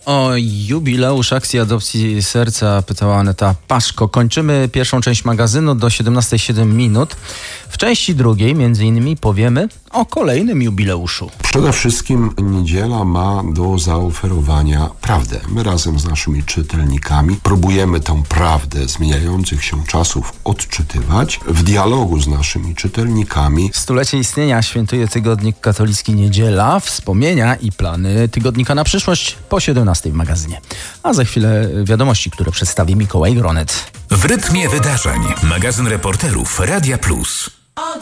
O jubileusz akcji adopcji serca pytała Aneta Paszko. Kończymy pierwszą część magazynu do 17:07. W części drugiej między innymi powiemy o kolejnym jubileuszu. Przede wszystkim niedziela ma do zaoferowania prawdę. My razem z naszymi czytelnikami próbujemy tę prawdę zmieniających się czasów odczytywać w dialogu z naszymi czytelnikami. Stulecie istnienia świętuje tygodnik katolicki Niedziela. Wspomnienia i plany tygodnika na przyszłość po 17:00 w magazynie. A za chwilę wiadomości, które przedstawi Mikołaj Gronet. W rytmie wydarzeń. Magazyn reporterów Radia Plus.